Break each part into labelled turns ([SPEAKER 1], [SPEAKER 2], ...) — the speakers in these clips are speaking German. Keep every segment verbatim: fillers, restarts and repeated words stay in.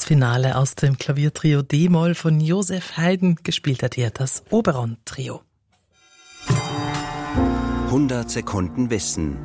[SPEAKER 1] Das Finale aus dem Klaviertrio D-Moll von Joseph Haydn, gespielt hat hier das Oberon-Trio.
[SPEAKER 2] hundert Sekunden Wissen.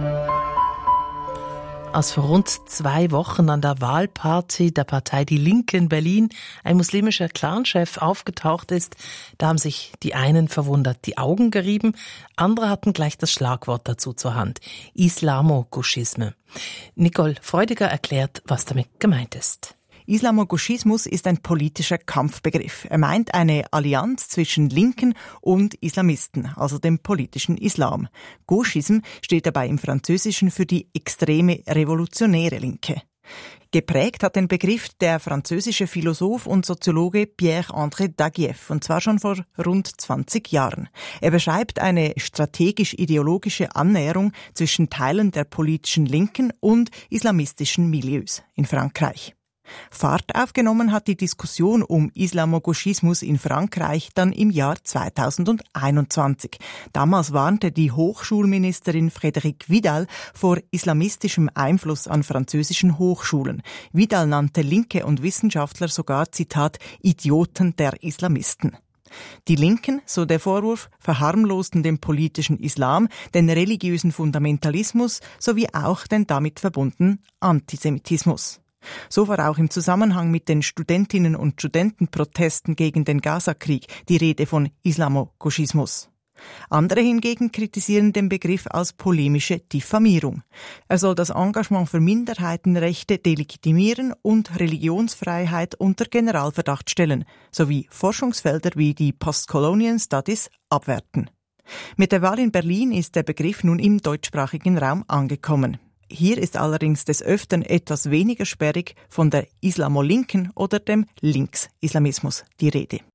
[SPEAKER 1] Als vor rund zwei Wochen an der Wahlparty der Partei Die Linke in Berlin ein muslimischer Clanchef aufgetaucht ist, da haben sich die einen verwundert die Augen gerieben, andere hatten gleich das Schlagwort dazu zur Hand: Islamo-Gauchisme. Nicole Freudiger erklärt, was damit gemeint ist.
[SPEAKER 3] Islamogauchismus ist ein politischer Kampfbegriff. Er meint eine Allianz zwischen Linken und Islamisten, also dem politischen Islam. Gauchisme steht dabei im Französischen für die extreme revolutionäre Linke. Geprägt hat den Begriff der französische Philosoph und Soziologe Pierre-André Daguieff, und zwar schon vor rund zwanzig Jahren. Er beschreibt eine strategisch-ideologische Annäherung zwischen Teilen der politischen Linken und islamistischen Milieus in Frankreich. Fahrt aufgenommen hat die Diskussion um Islamogauchismus in Frankreich dann im Jahr zweitausendeinundzwanzig. Damals warnte die Hochschulministerin Frédérique Vidal vor islamistischem Einfluss an französischen Hochschulen. Vidal nannte Linke und Wissenschaftler sogar, Zitat, Idioten der Islamisten. Die Linken, so der Vorwurf, verharmlosten den politischen Islam, den religiösen Fundamentalismus sowie auch den damit verbundenen Antisemitismus. So war auch im Zusammenhang mit den Studentinnen- und Studentenprotesten gegen den Gaza-Krieg die Rede von Islamogauchismus. Andere hingegen kritisieren den Begriff als polemische Diffamierung. Er soll das Engagement für Minderheitenrechte delegitimieren und Religionsfreiheit unter Generalverdacht stellen, sowie Forschungsfelder wie die Postcolonial Studies abwerten. Mit der Wahl in Berlin ist der Begriff nun im deutschsprachigen Raum angekommen. Hier ist allerdings des Öfteren etwas weniger sperrig von der Islamo-Linken oder dem Linksislamismus die Rede.